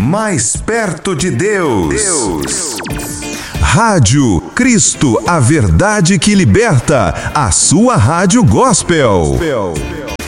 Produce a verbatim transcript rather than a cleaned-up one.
mais perto de Deus. Deus. Rádio Cristo, a verdade que liberta. A sua rádio gospel.